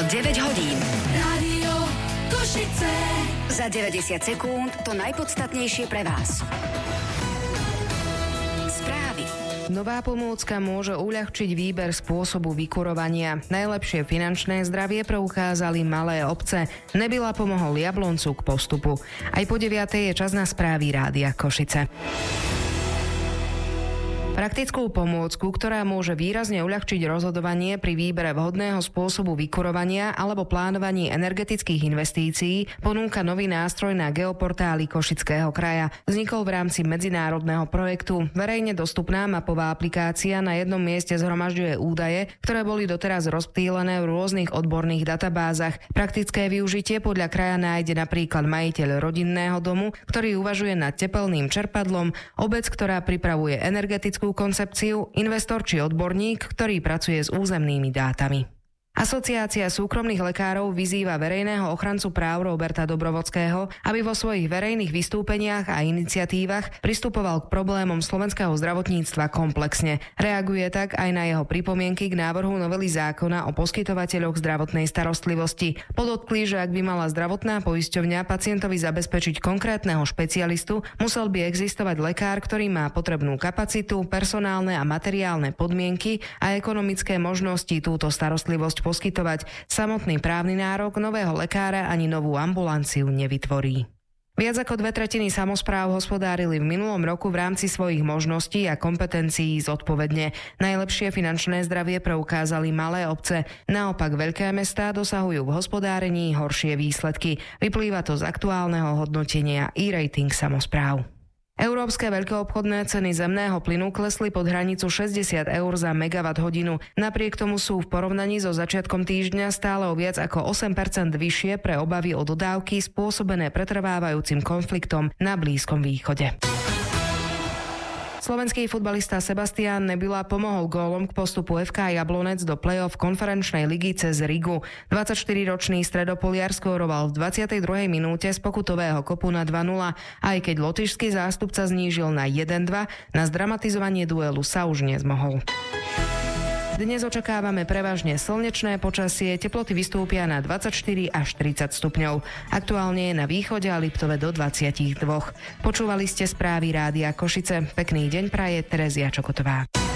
9 hodín. Rádio Košice. Za 90 sekúnd to najpodstatnejšie pre vás. Správy. Nová pomôcka môže uľahčiť výber spôsobu vykurovania. Najlepšie finančné zdravie preukázali malé obce. Nebila pomohol Jabloncu k postupu. Aj po 9:00 je čas na správy Rádia Košice. Praktickú pomôcku, ktorá môže výrazne uľahčiť rozhodovanie pri výbere vhodného spôsobu vykurovania alebo plánovaní energetických investícií, ponúka nový nástroj na geoportáli Košického kraja. Vznikol v rámci medzinárodného projektu. Verejne dostupná mapová aplikácia na jednom mieste zhromažďuje údaje, ktoré boli doteraz rozptýlené v rôznych odborných databázach. Praktické využitie podľa kraja nájde napríklad majiteľ rodinného domu, ktorý uvažuje nad tepelným čerpadlom, obec, ktorá pripravuje energetickú koncepciu, investor či odborník, ktorý pracuje s územnými dátami. Asociácia súkromných lekárov vyzýva verejného ochrancu práv Roberta Dobrovodského, aby vo svojich verejných vystúpeniach a iniciatívach pristupoval k problémom slovenského zdravotníctva komplexne. Reaguje tak aj na jeho pripomienky k návrhu novely zákona o poskytovateľoch zdravotnej starostlivosti. Podotkli, že ak by mala zdravotná poisťovňa pacientovi zabezpečiť konkrétneho špecialistu, musel by existovať lekár, ktorý má potrebnú kapacitu, personálne a materiálne podmienky a ekonomické možnosti túto starostlivosť poskytovať. Samotný právny nárok nového lekára ani novú ambulanciu nevytvorí. Viac ako 2/3 samospráv hospodárili v minulom roku v rámci svojich možností a kompetencií zodpovedne. Najlepšie finančné zdravie preukázali malé obce. Naopak veľké mestá dosahujú v hospodárení horšie výsledky. Vyplýva to z aktuálneho hodnotenia e-rating samospráv. Európske veľkoobchodné ceny zemného plynu klesli pod hranicu 60 eur za megawatt hodinu. Napriek tomu sú v porovnaní so začiatkom týždňa stále o viac ako 8% vyššie pre obavy o dodávky spôsobené pretrvávajúcim konfliktom na Blízkom východe. Slovenský futbalista Sebastián Nebila pomohol gólom k postupu FK Jablonec do play-off konferenčnej ligy cez Rigu. 24-ročný stredopoliar skóroval v 22. minúte z pokutového kopu na 2:0, aj keď lotyšský zástupca znížil na 1:2, na zdramatizovanie duelu sa už nezmohol. Dnes očakávame prevažne slnečné počasie, teploty vystúpia na 24 až 30 stupňov. Aktuálne je na východe a Liptove do 22. Počúvali ste správy Rádia Košice. Pekný deň praje Terezia Čokotová.